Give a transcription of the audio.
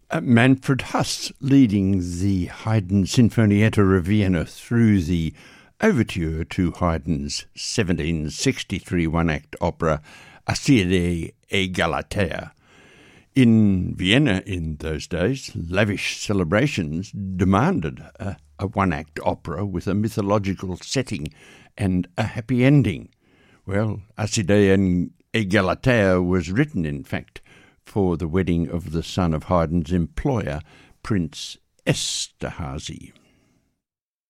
Manfred Huss leading the Haydn Sinfonietta of Vienna through the overture to Haydn's 1763 one-act opera Alcide et Galatea. In Vienna in those days, lavish celebrations demanded a one-act opera with a mythological setting and a happy ending. Well, Alcide et Galatea was written, in fact, for the wedding of the son of Haydn's employer, Prince Esterhazy.